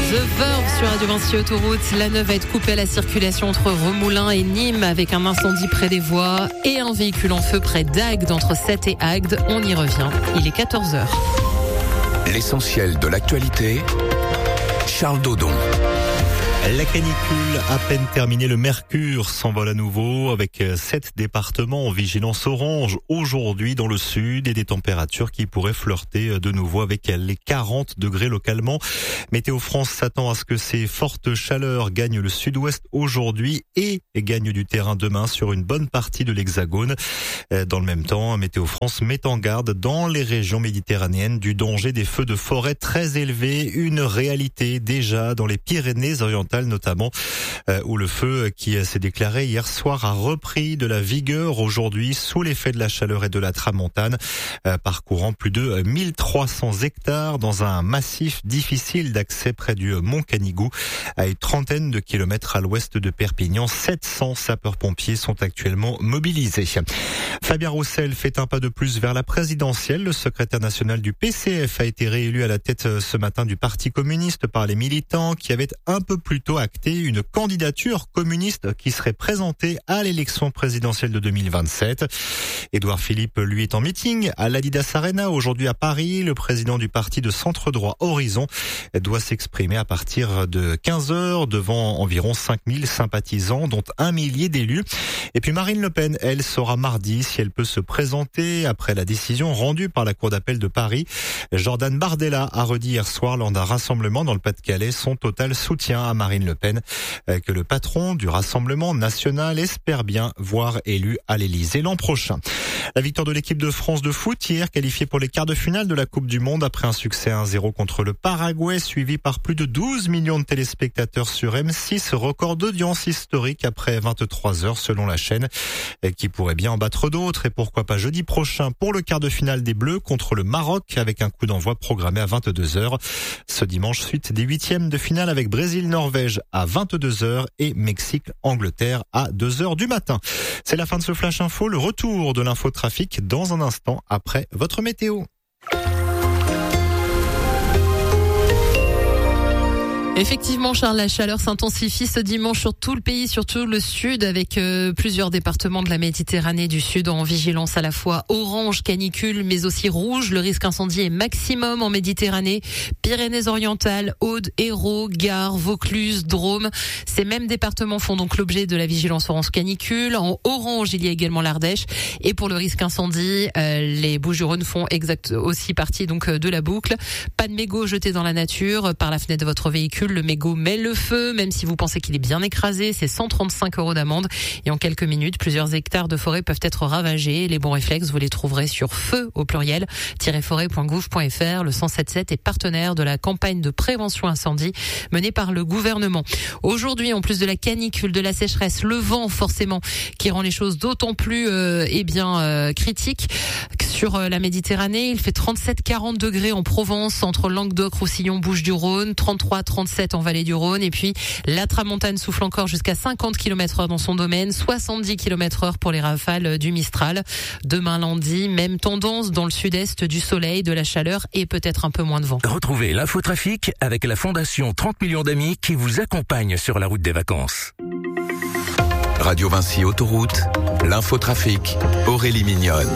The Verve sur Radio Vinci Autoroute. La 9 va être coupée à la circulation entre Remoulins et Nîmes avec un incendie près des voies et un véhicule en feu près d'Agde, entre Sète et Agde. On y revient. Il est 14h. L'essentiel de l'actualité, Charles Dodon. La canicule à peine terminée, le mercure s'envole à nouveau avec 7 départements en vigilance orange aujourd'hui dans le sud et des températures qui pourraient flirter de nouveau avec les 40 degrés localement. Météo France s'attend à ce que ces fortes chaleurs gagnent le sud-ouest aujourd'hui et gagnent du terrain demain sur une bonne partie de l'Hexagone. Dans le même temps, Météo France met en garde dans les régions méditerranéennes du danger des feux de forêt très élevés, une réalité déjà dans les Pyrénées-Orientales notamment, où le feu qui s'est déclaré hier soir a repris de la vigueur aujourd'hui sous l'effet de la chaleur et de la tramontane, parcourant plus de 1300 hectares dans un massif difficile d'accès près du Mont Canigou, à une trentaine de kilomètres à l'ouest de Perpignan. 700 sapeurs-pompiers sont actuellement mobilisés. Fabien Roussel fait un pas de plus vers la présidentielle. Le secrétaire national du PCF a été réélu à la tête ce matin du Parti communiste par les militants qui avaient un peu plus tôt acté une candidature communiste qui serait présentée à l'élection présidentielle de 2027. Édouard Philippe, lui, est en meeting à l'Adidas Arena aujourd'hui à Paris. Le président du parti de centre droit Horizon doit s'exprimer à partir de 15h devant environ 5000 sympathisants, dont 1 millier d'élus. Et puis Marine Le Pen, elle saura mardi si elle peut se présenter après la décision rendue par la Cour d'appel de Paris. Jordan Bardella a redit hier soir lors d'un rassemblement dans le Pas-de-Calais son total soutien à Marine Le Pen, que le patron du Rassemblement national espère bien voir élu à l'Elysée l'an prochain. La victoire de l'équipe de France de foot hier, qualifiée pour les quarts de finale de la Coupe du Monde après un succès 1-0 contre le Paraguay, suivi par plus de 12 millions de téléspectateurs sur M6, record d'audience historique après 23 heures selon la chaîne, qui pourrait bien en battre d'autres et pourquoi pas jeudi prochain pour le quart de finale des Bleus contre le Maroc avec un coup d'envoi programmé à 22h. Ce dimanche, suite des 8e de finale avec Brésil-Norvège à 22h et Mexique-Angleterre à 2h du matin. C'est la fin de ce Flash Info, le retour de l'infotrafic dans un instant après votre météo. Effectivement, Charles, la chaleur s'intensifie ce dimanche sur tout le pays, surtout le sud, avec plusieurs départements de la Méditerranée du Sud en vigilance à la fois orange, canicule, mais aussi rouge. Le risque incendie est maximum en Méditerranée, Pyrénées-Orientales, Aude, Hérault, Gard, Vaucluse, Drôme. Ces mêmes départements font donc l'objet de la vigilance orange canicule. En orange, il y a également l'Ardèche. Et pour le risque incendie, les Bouches-du-Rhône font aussi partie donc de la boucle. Pas de mégots jetés dans la nature par la fenêtre de votre véhicule. Le mégot met le feu, même si vous pensez qu'il est bien écrasé. C'est 135 € d'amende. Et en quelques minutes, plusieurs hectares de forêt peuvent être ravagés. Les bons réflexes, vous les trouverez sur feu au pluriel -forêt.gouv.fr. Le 177 est partenaire de la campagne de prévention incendie menée par le gouvernement. Aujourd'hui, en plus de la canicule, de la sécheresse, le vent forcément qui rend les choses d'autant plus critiques sur la Méditerranée. Il fait 37-40 degrés en Provence, entre Languedoc, Roussillon, Bouches-du-Rhône, 33-37 en Vallée du Rhône. Et puis la tramontane souffle encore jusqu'à 50 km/h dans son domaine, 70 km/h pour les rafales du Mistral. Demain lundi, même tendance dans le sud-est, du soleil, de la chaleur et peut-être un peu moins de vent. Retrouvez l'infotrafic avec la Fondation 30 millions d'amis qui vous accompagne sur la route des vacances. Radio Vinci Autoroute, l'infotrafic, Aurélie Mignonne.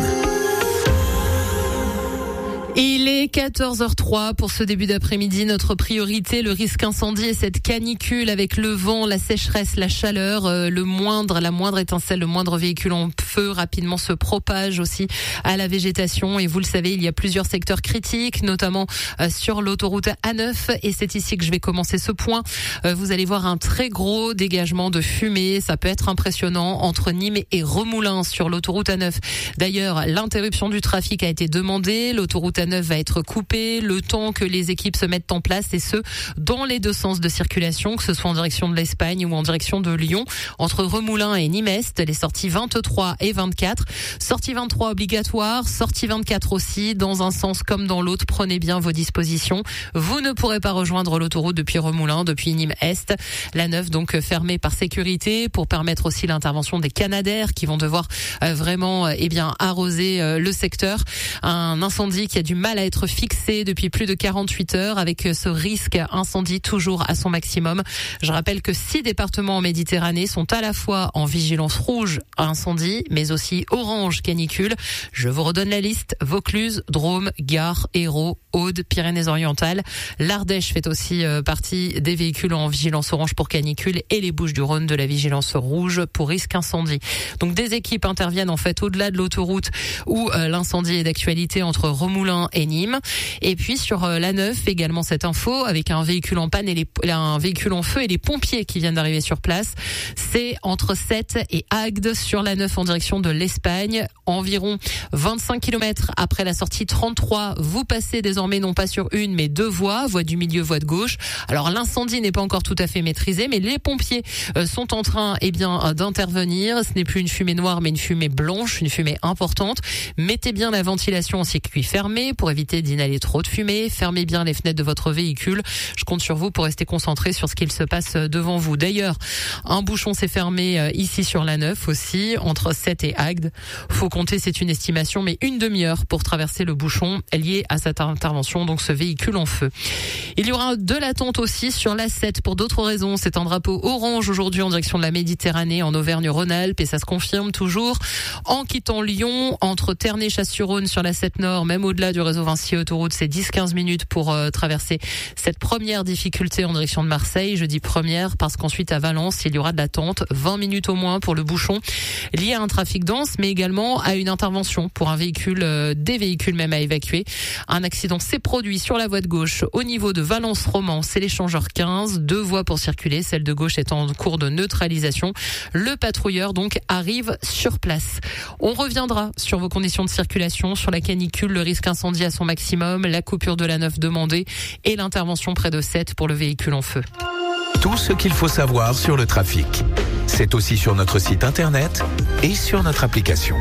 Il est 14h03 pour ce début d'après-midi. Notre priorité, le risque incendie et cette canicule avec le vent, la sécheresse, la chaleur. La moindre étincelle, le moindre véhicule en feu rapidement se propage aussi à la végétation. Et vous le savez, il y a plusieurs secteurs critiques, notamment sur l'autoroute A9. Et c'est ici que je vais commencer ce point. Vous allez voir un très gros dégagement de fumée. Ça peut être impressionnant entre Nîmes et Remoulins sur l'autoroute A9. D'ailleurs, l'interruption du trafic a été demandée. L'autoroute A9 va être coupée le temps que les équipes se mettent en place, et ce, dans les deux sens de circulation, que ce soit en direction de l'Espagne ou en direction de Lyon, entre Remoulins et Nîmes-Est, les sorties 23 et 24. Sortie 23 obligatoire, sortie 24 aussi, dans un sens comme dans l'autre. Prenez bien vos dispositions. Vous ne pourrez pas rejoindre l'autoroute depuis Remoulins, depuis Nîmes-Est. La 9 donc fermée par sécurité pour permettre aussi l'intervention des Canadair qui vont devoir vraiment arroser le secteur. Un incendie qui a du mal à être fixé depuis plus de 48 heures avec ce risque incendie toujours à son maximum. Je rappelle que 6 départements en Méditerranée sont à la fois en vigilance rouge incendie, mais aussi orange canicule. Je vous redonne la liste: Vaucluse, Drôme, Gard, Hérault, Aude, Pyrénées-Orientales. L'Ardèche fait aussi partie des véhicules en vigilance orange pour canicule et les Bouches-du-Rhône de la vigilance rouge pour risque incendie. Donc des équipes interviennent en fait au-delà de l'autoroute où l'incendie est d'actualité entre Remoulins et Nîmes. Et puis sur la 9 également cette info avec un véhicule en panne et un véhicule en feu et les pompiers qui viennent d'arriver sur place. C'est entre Sète et Agde sur la 9 en direction de l'Espagne. Environ 25 km après la sortie 33, vous passez désormais non pas sur une mais 2 voies, voie du milieu, voie de gauche. Alors l'incendie n'est pas encore tout à fait maîtrisé, mais les pompiers sont en train d'intervenir. Ce n'est plus une fumée noire mais une fumée blanche, une fumée importante. Mettez bien la ventilation en circuit fermé pour éviter d'inhaler trop de fumée. Fermez bien les fenêtres de votre véhicule. Je compte sur vous pour rester concentré sur ce qu'il se passe devant vous. D'ailleurs, un bouchon s'est fermé ici sur la 9 aussi, entre Sète et Agde. Faut compter, c'est une estimation, mais une demi-heure pour traverser le bouchon lié à cette intervention, donc ce véhicule en feu. Il y aura de l'attente aussi sur la 7 pour d'autres raisons. C'est un drapeau orange aujourd'hui en direction de la Méditerranée, en Auvergne-Rhône-Alpes, et ça se confirme toujours en quittant Lyon, entre Ternay-Chasse-sur-Rhône sur la 7 Nord, même au-delà du réseau Vinci Autoroute, c'est 10-15 minutes pour traverser cette première difficulté en direction de Marseille. Je dis première parce qu'ensuite à Valence, il y aura de l'attente, 20 minutes au moins pour le bouchon, lié à un trafic dense, mais également à une intervention pour un véhicule, des véhicules même à évacuer. Un accident s'est produit sur la voie de gauche au niveau de Valence-Romans, c'est l'échangeur 15, 2 voies pour circuler, celle de gauche est en cours de neutralisation. Le patrouilleur donc arrive sur place. On reviendra sur vos conditions de circulation, sur la canicule, le risque incendie à son maximum, la coupure de la 9 demandée et l'intervention près de 7 pour le véhicule en feu. Tout ce qu'il faut savoir sur le trafic. C'est aussi sur notre site internet et sur notre application.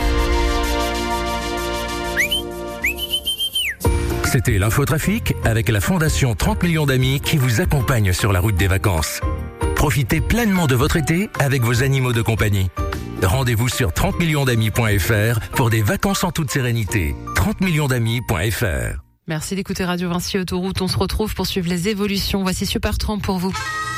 C'était l'infotrafic avec la Fondation 30 millions d'amis qui vous accompagne sur la route des vacances. Profitez pleinement de votre été avec vos animaux de compagnie. Rendez-vous sur 30millionsdamis.fr pour des vacances en toute sérénité. 30millionsdamis.fr. Merci d'écouter Radio Vinci Autoroute. On se retrouve pour suivre les évolutions. Voici Super Tramp pour vous.